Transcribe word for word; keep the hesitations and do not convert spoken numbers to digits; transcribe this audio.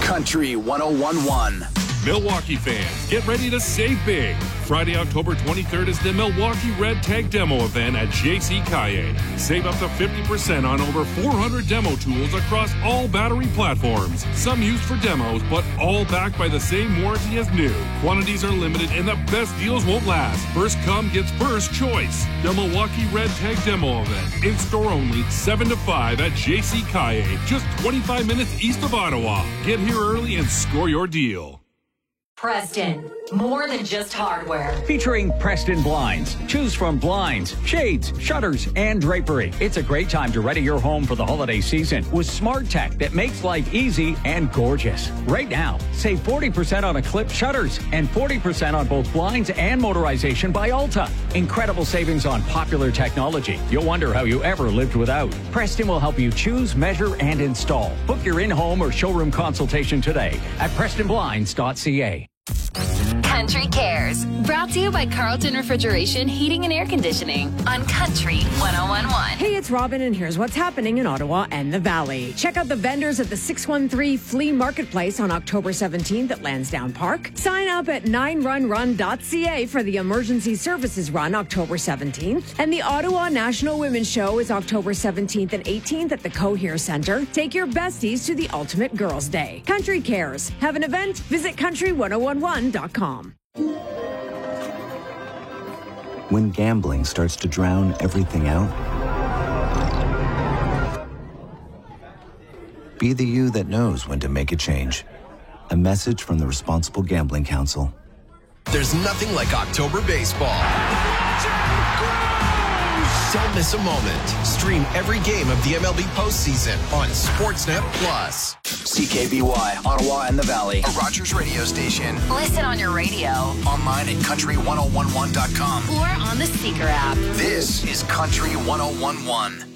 Country one oh one point one. Milwaukee fans, get ready to save big. Friday, October twenty-third is the Milwaukee Red Tag Demo event at J C Kaye. Save up to fifty percent on over four hundred demo tools across all battery platforms. Some used for demos, but all backed by the same warranty as new. Quantities are limited and the best deals won't last. First come gets first choice. The Milwaukee Red Tag Demo event. In store only, seven to five at J C Kaye, just twenty-five minutes east of Ottawa. Get here early and score your deal. Preston, more than just hardware. Featuring Preston Blinds. Choose from blinds, shades, shutters, and drapery. It's a great time to ready your home for the holiday season with smart tech that makes life easy and gorgeous. Right now, save forty percent on Eclipse shutters and forty percent on both blinds and motorization by Alta. Incredible savings on popular technology. You'll wonder how you ever lived without. Preston will help you choose, measure, and install. Book your in-home or showroom consultation today at preston blinds dot c a. Country Cares, brought to you by Carlton Refrigeration, Heating and Air Conditioning on Country one oh one point one. Hey, it's Robin, and here's what's happening in Ottawa and the Valley. Check out the vendors at the six one three Flea Marketplace on October seventeenth at Lansdowne Park. Sign up at nine run run dot c a for the Emergency Services Run October seventeenth. And the Ottawa National Women's Show is October seventeenth and eighteenth at the Cohere Centre. Take your besties to the Ultimate Girls' Day. Country Cares. Have an event? Visit country one oh one one dot com. When gambling starts to drown everything out, be the you that knows when to make a change. A message from the Responsible Gambling Council. There's nothing like October baseball. Don't miss a moment. Stream every game of the M L B postseason on Sportsnet Plus. C K B Y, Ottawa and the Valley. A Rogers radio station. Listen on your radio. Online at country one oh one one dot com. Or on the Seeker app. This is Country one oh one point one.